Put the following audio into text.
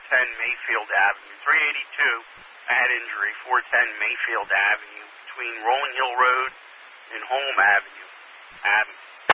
Mayfield Avenue. 382, I had injury, 410 Mayfield Avenue, between Rolling Hill Road and Home Avenue.